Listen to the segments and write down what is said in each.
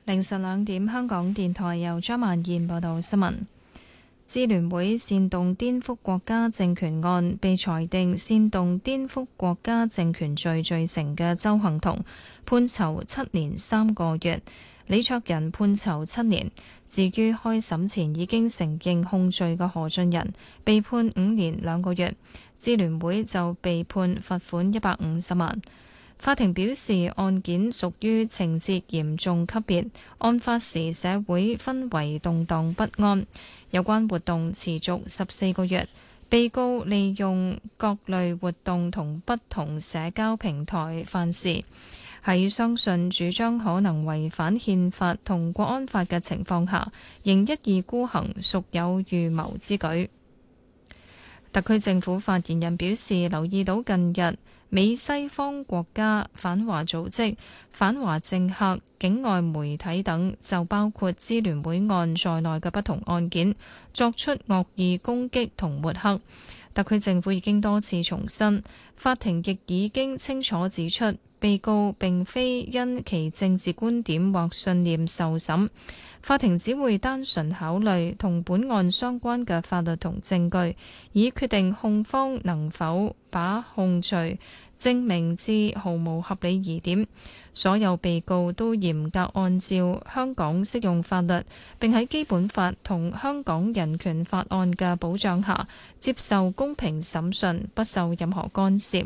凌晨2點，香港電台由張曼燕報道新聞。支聯會煽動顛覆國家政權案被裁定煽動顛覆國家政權罪罪成嘅鄒幸彤判囚7年3個月，李卓人判囚7年。至於開審前已經承認控罪嘅何俊仁被判5年2個月，支聯會就被判罰款150萬。法庭表示，案件屬於情節嚴重級別，案發時社會氛圍動盪不安，有關活動持續14個月。被告利用各類活動同不同社交平台犯事，喺相信主張可能違反憲法同國安法嘅情況下，仍一意孤行，屬有預謀之舉。特區政府發言人表示，留意到近日美西方國家、反華組織、反華政客、境外媒體等就包括支聯會案在內嘅不同案件作出惡意攻擊同抹黑。特區政府已經多次重申，法庭亦已經清楚指出，被告並非因其政治觀點或信念受審，法庭只會單純考慮同本案相關嘅法律同證據，以決定控方能否把控罪證明至毫無合理疑點。所有被告都嚴格按照香港適用法律，並喺基本法同香港人權法案嘅保障下接受公平審訊，不受任何干涉。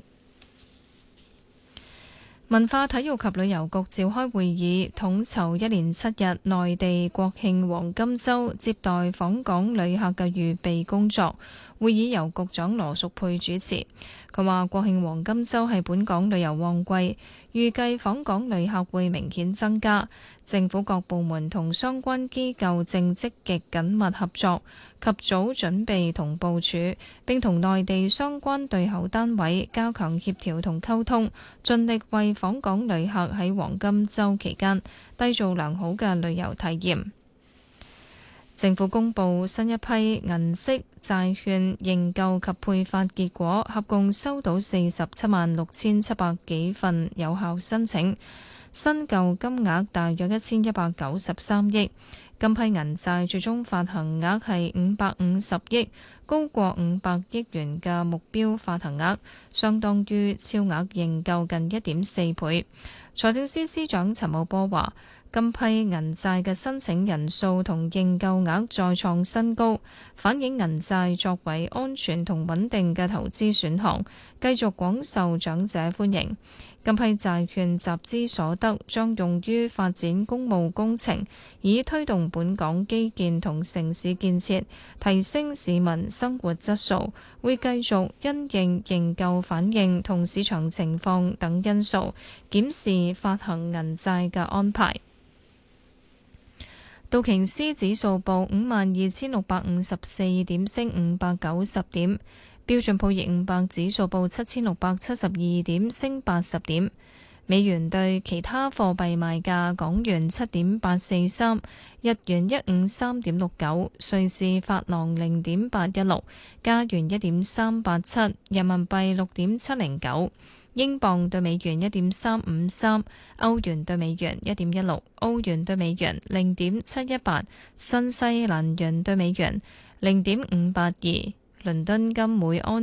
文化體育及旅遊局召開會議，統籌1連7日內地國慶黃金週接待訪港旅客嘅預備工作。會議由局長羅淑佩主持。佢話：國慶黃金週係本港旅遊旺季，預計訪港旅客會明顯增加。政府各部門同相關機構正積極緊密合作，及早準備同部署，並同內地相關對口單位加強協調同溝通，盡力為訪港旅客喺黃金週期間締造良好嘅旅遊體驗。政府公布新一批銀色債券認購及配發結果，合共收到47萬6700幾份有效申請，申購金額大約1193億。今批銀債最終發行額係550億，高過500億元嘅目標發行額，相當於超額認購近1.4倍。財政司司長陳茂波話：今批銀債嘅申請人數同認購額再創新高，反映銀債作為安全同穩定嘅投資選項，繼續廣受長者歡迎。今批債券集資所得將用於發展公務工程，以推動本港基建同城市建設，提升市民生活質素。會繼續因應認購反應同市場情況等因素，檢視發行銀債嘅安排。道瓊斯指數報52,654點，升590點；標準普爾500指數報7,672點，升80點。美元對其他貨幣賣價：港元7.843，日元153.69，瑞士法郎0.816，加元1.387，人民幣6.709。英鎊對美元1.353，歐元對美元1.16，澳元對美元0.718，新西蘭元對美元0.582。倫敦金每安